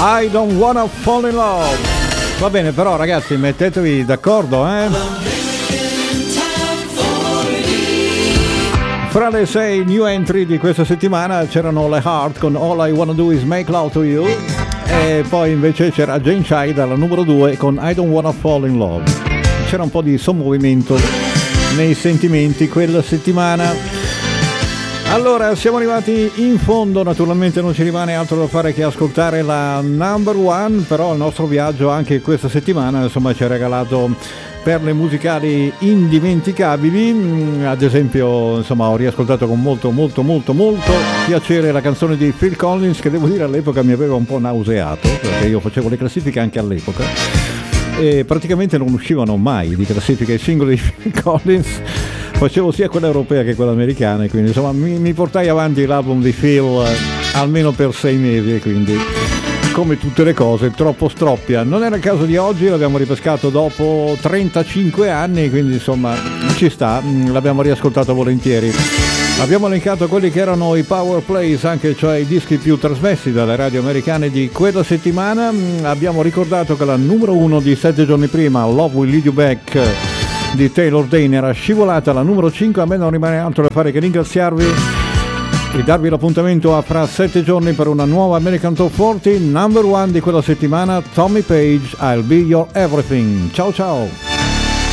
I Don't Wanna Fall in Love. Va bene, però ragazzi, mettetevi d'accordo, Fra le 6 new entry di questa settimana c'erano le Heart con All I Wanna Do Is Make Love to You, e poi invece c'era Jane Child alla numero 2 con I Don't Wanna Fall in Love. C'era un po' di sommovimento nei sentimenti quella settimana. Allora, siamo arrivati in fondo, naturalmente non ci rimane altro da fare che ascoltare la number one, però il nostro viaggio anche questa settimana insomma ci ha regalato perle musicali indimenticabili. Ad esempio, insomma, ho riascoltato con molto piacere la canzone di Phil Collins, che devo dire all'epoca mi aveva un po' nauseato, perché io facevo le classifiche anche all'epoca e praticamente non uscivano mai di classifica i singoli di Phil Collins. Facevo sia quella europea che quella americana, e quindi insomma mi portai avanti l'album di Phil almeno per 6 mesi, e quindi come tutte le cose troppo stroppia. Non era il caso di oggi, l'abbiamo ripescato dopo 35 anni, quindi insomma ci sta, l'abbiamo riascoltato volentieri. Abbiamo elencato quelli che erano i power plays, anche cioè i dischi più trasmessi dalle radio americane di quella settimana. Abbiamo ricordato che la numero 1 di 7 giorni prima, Love Will Lead You Back di Taylor Dane, era scivolata alla numero 5. A me non rimane altro da fare che ringraziarvi e darvi l'appuntamento a fra 7 giorni per una nuova American Top 40. Number 1 di quella settimana, Tommy Page, I'll Be Your Everything. Ciao ciao.